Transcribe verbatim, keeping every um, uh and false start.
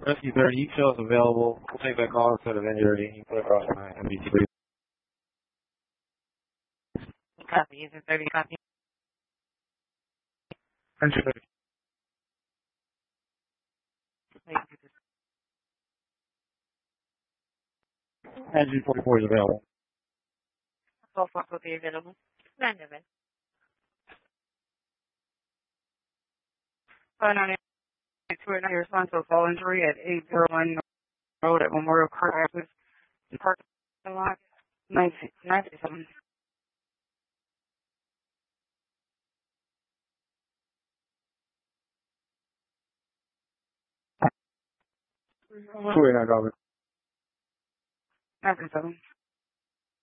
Rescue thirty, you show us available. We'll take that call instead of injury. You put it across my M B three. Copy. User thirty, copy. Entry thirty. Entry forty-four is available. twelve four will be available. Nine of it. Five nine eight two eight nine. Response to a fall injury at eight zero one Road at Memorial Car Access in parking lot. Nine nine seven. Two eight nine, copy. Nine seven.